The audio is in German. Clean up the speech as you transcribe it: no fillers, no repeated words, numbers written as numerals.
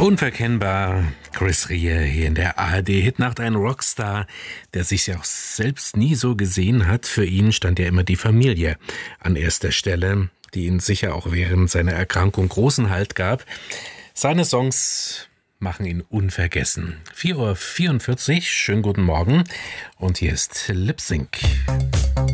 Unverkennbar, Chris Rea hier in der ARD-Hitnacht, ein Rockstar, der sich ja auch selbst nie so gesehen hat. Für ihn stand ja immer die Familie an erster Stelle, die ihn sicher auch während seiner Erkrankung großen Halt gab. Seine Songs machen ihn unvergessen. 4:44 Uhr, schönen guten Morgen und hier ist Lip Sync.